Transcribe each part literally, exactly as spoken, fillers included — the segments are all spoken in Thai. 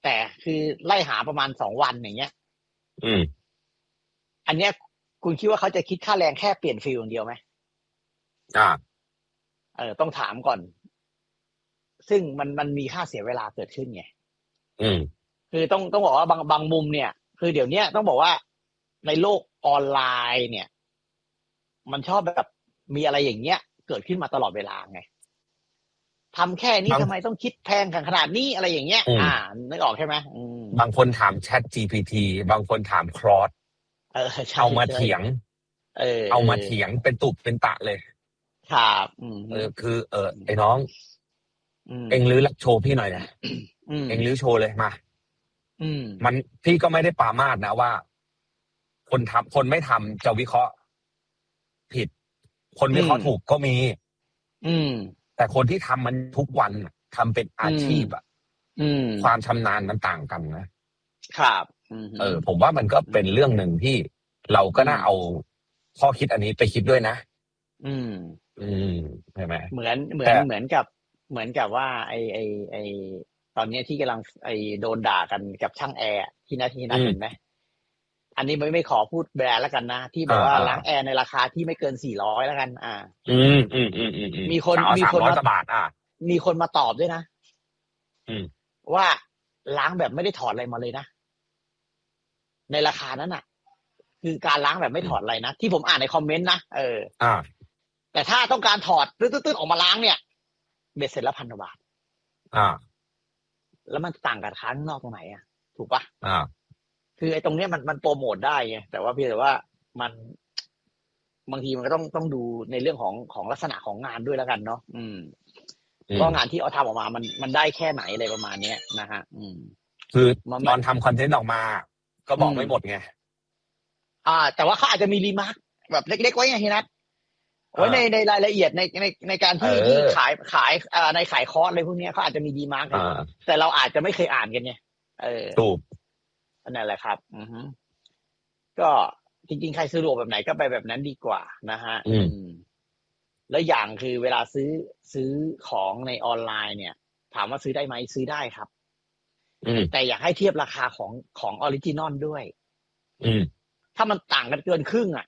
แต่คือไล่หาประมาณสองวันอย่างเงี้ยอืมอันเนี้ยคุณคิดว่าเขาจะคิดค่าแรงแค่เปลี่ยนฟิลอย่างเดียวไหมอ่าเออต้องถามก่อน ซึ่งมันมันมีค่าเสียเวลาเกิดขึ้นไงอืมคือต้องต้องบอกว่าบางบางมุมเนี่ย คือเดี๋ยวนี้ต้องบอกว่าในโลกออนไลน์เนี่ย มันชอบแบบมีอะไรอย่างเงี้ย เกิดขึ้นมาตลอดเวลาไงทำแค่นี้บางทำไมต้องคิดแพงกันขนาดนี้อะไรอย่างเงี้ยอืมอ่านึกออกใช่ไหมอืมบางคนถาม Chat จี พี ที บางคนถาม Claude เออใช่เอามาใช่เถียงเออเอามาเถียงเป็นตุบเป็นตะเลยครับอืมเออคือ เออไอ้น้องอืมเอ็งลื้อโชว์พี่หน่อยนะอืมเอ็งลื้อโชว์เลยมาอืมมันพี่ก็ไม่ได้ปรามาสนะว่า คนทำคนไม่ทำจะวิเคราะห์ ผิด คนวิเคราะห์อืมถูกก็มีอืมแต่คนที่ทำมันทุกวันน่ะทำเป็นอาชีพอ่ะอืมความชำนาญมันต่างกันนะครับอืมเออ ผมว่ามันก็เป็นเรื่องหนึ่งที่เราก็น่าอืมเอาข้อคิดอันนี้ไปคิดด้วยนะอืมอืมใช่ไหมเหมือนเหมือแต่นเหมือนกับเหมือนกับว่า ไอไอไอตอนเนี้ยที่กำลังไอโดนด่ากันกับช่างแอร์อะที่นัทที่นัทอืมเห็นไหมอันนี้ไม่ไม่ขอพูดแบรนด์แล้วกันนะ ที่บอกว่าอ่าอ่าล้างแอร์ในราคาที่ไม่เกินสี่ร้อยแล้วกัน อ่าอืมอืมอืมอืมอืมมีคนสาวมีสามคนร้อยมากว่าบาท อ่ะมีคนมาตอบด้วยนะอืมว่าล้างแบบไม่ได้ถอดอะไรมาเลยนะ ในราคานั้นอ่ะ คือการล้างแบบไม่ถอดอะไรนะ ที่ผมอ่านในคอมเมนต์นะเอออ่าแต่ถ้าต้องการถอดตื้นๆออกมาล้างเนี่ยเบ็ดเสร็จละพันกว่าบาทอ่าแล้วมันต่างกับค้างนอกตรงไหนอ่ะ ถูกปะอ่าคือไอ้ตรงเนี้ยมันมันโปรโมทได้ไงแต่ว่าเพียงแต่ว่ามันบางทีมันก็ต้องต้องดูในเรื่องของของลักษณะของงานด้วยแล้วกันเนาะอืมอืมว่างานที่เอาทำออกมามันมันได้แค่ไหนอะไรประมาณเนี้ยนะฮะ อืมคือมันตอนทำคอนเทนต์ออกมา ก็บอกอืมไม่หมดไงอ่า แต่ว่าเขาอาจจะมีรีมาร์คแบบเล็กๆไว้ไงทีนัทไว้ในอ่าในรายละเอียดในในในการที่เออที่ขายขายอ่าในขายคอร์สอะไรพวกเนี้ยเขาอาจจะมีรีมาร์คอ่าแต่เราอาจจะไม่เคยอ่านกันไงเออถูกนั่นแหละครับ อือฮึก็จริงๆใครสะดวกแบบไหนก็ไปแบบนั้นดีกว่านะฮะอืมอืม แล้วอย่างคือเวลาซื้อซื้อของในออนไลน์เนี่ย ถามว่าซื้อได้ไหมซื้อได้ครับอืมแต่อยากให้เทียบราคาของของออริจินอลด้วยอืมถ้ามันต่างกันเกินครึ่งอ่ะ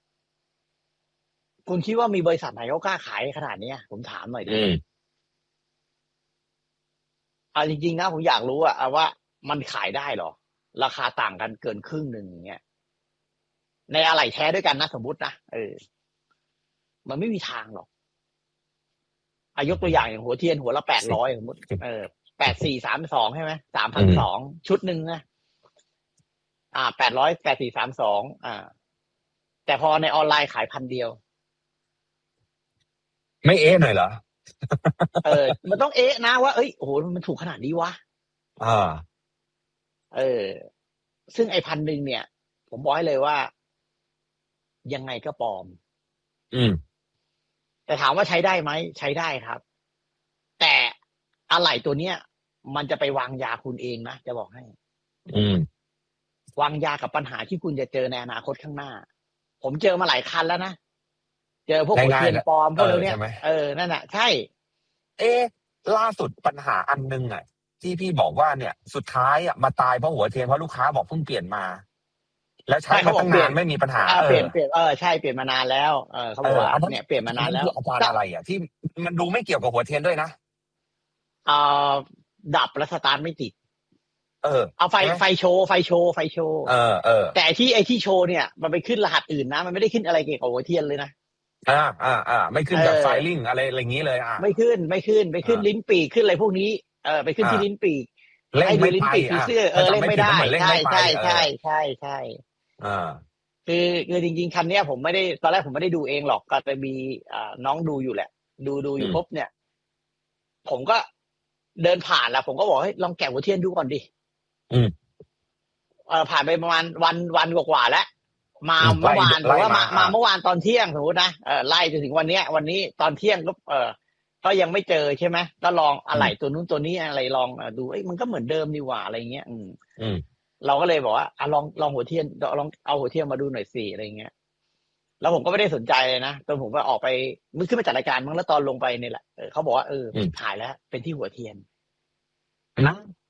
คุณคิดว่ามีบริษัทไหนเขากล้าขายขนาดเนี้ยผมถามหน่อยดิอืมเอาจริงๆนะผมอยากรู้อะว่ามันขายได้เหรอ ราคาต่างกันเกินครึ่งหนึ่งอย่างเงี้ยในอะไหล่แท้ด้วยกันนะสมมตินะเออ มันไม่มีทางหรอกอายกตัวอย่างอย่างหัวเทียนหัวละแปดร้อยสมมติเออแปดสี่สามสองใช่ไหมสามพันสองชุดหนึ่งนะอ่าแปดร้อยแปดสี่สามสองอ่า แต่พอในออนไลน์ขายพันเดียวไม่เอ๊ะหน่อยเหรอเออ มันต้องเอ๊ะนะว่าเอ้ยโอ้โหมันถูกขนาดนี้วะอ่าเออ ซึ่งไอ้พันหนึ่งเนี่ย ผมบอกให้เลยว่า ยังไงก็ปลอมอืมแต่ถามว่าใช้ได้ไหมใช้ได้ครับ แต่อะไหล่ตัวเนี้ย มันจะไปวางยาคุณเองนะจะบอกให้อืมวางยากับปัญหาที่คุณจะเจอในอนาคตข้างหน้า ผมเจอมาหลายคันแล้วนะเจอพวกหัวเทียนปลอมพวกเราเนี้ยเออนั่นแหะใช่เอ๊ะล่าสุดปัญหาอันนึงอ่ะ ที่พี่บอกว่าเนี่ย สุดท้ายอ่ะมาตายเพราะหัวเทียนเพราะลูกค้าบอกเพิ่งเปลี่ยนมา แล้วใช้มาตั้งนานไม่มีปัญหาเปลี่ยนเปลี่ยนเออใช่เปลี่ยนมานานแล้วเออเขาบอกว่าเนี่ยเปลี่ยนมานานแล้วอาจารย์อะไรอ่ะที่มันดูไม่เกี่ยวกับหัวเทียนด้วยนะเอ่อดับแล้วสตาร์ทไม่ติดเออเอาไฟไฟโชว์ไฟโชว์ไฟโชว์เออเออแต่ที่ไอที่โชว์เนี่ยมันไปขึ้นรหัสอื่นนะมันไม่ได้ขึ้นอะไรเกี่ยวกับหัวเทียนเลยนะอ่าอ่าอ่าไม่ขึ้นแบบไฟลิ่งอะไรอะไรอย่างนี้เลยอ่ะไม่ขึ้นไม่ขึ้นไปขึ้นลิ้นปีกขึ้นอะไรพวกนี้เออไปขึ้นที่ลิ้นปีกเล่นไม่ลิ้นไปปีกผีเสื้อเออเล่นไม่ได้ใช่ใช่ใช่ใช่ใช่อ่าคือคือจริงๆคันเนี้ยผมไม่ได้ตอนแรกผมไม่ได้ดูเองหรอกก็จะมีอ่าน้องดูอยู่แหละ ดูดูอยู่ปุ๊บเนี่ย ผมก็เดินผ่านแล้วผมก็บอกให้ลองแกะหัวเทียนดูก่อนดิอืมเออผ่านไปประมาณวันวันกว่าๆแล้วมาเมื่อวานหรือว่ามามาเมื่อวานตอนเที่ยงสมมตินะเออไล่จนถึงวันเนี้ยวันนี้ตอนเที่ยงก็เออก็ยังไม่เจอใช่ไหมก็ลองอะไรตัวนู้นตัวนี้อะไรลองดูเอ้ยมันก็เหมือนเดิมดีกว่าอะไรเงี้ยอืมอืมเราก็เลยบอกว่าอ่ะลองลองหัวเทียนลองเอาหัวเทียนมาดูหน่อยสิอะไรเงี้ยแล้วผมก็ไม่ได้สนใจเลยนะตอนผมก็ออกไปมึงขึ้นมาจัดรายการมั้งแล้วตอนลงไปนี่แหละเออเขาบอกว่าเออถ่ายแล้วเป็นที่หัวเทียนนะ